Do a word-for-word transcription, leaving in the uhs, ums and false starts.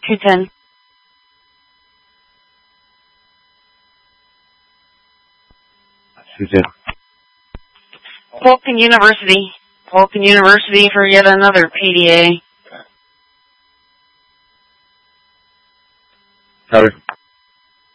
two ten. two ten. Vulcan University. Vulcan University for yet another P D A. Copy.